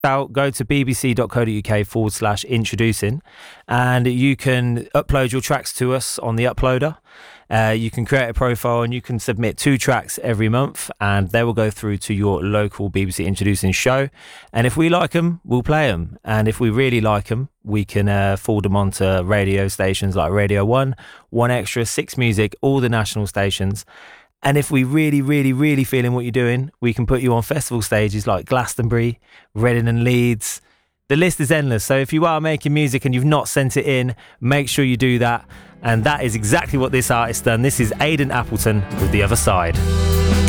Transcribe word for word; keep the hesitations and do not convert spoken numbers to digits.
out, go to bbc.co.uk forward slash introducing, and you can upload your tracks to us on the uploader. Uh, you can create a profile and you can submit two tracks every month, and they will go through to your local B B C Introducing show. And if we like them, we'll play them. And if we really like them, we can uh, forward them onto radio stations like Radio One, One Extra, Six Music, all the national stations. And if we really, really, really feeling what you're doing, we can put you on festival stages like Glastonbury, Reading and Leeds. The list is endless. So if you are making music and you've not sent it in, make sure you do that. And that is exactly what this artist's done. This is Aidan Appleton with The Other Side.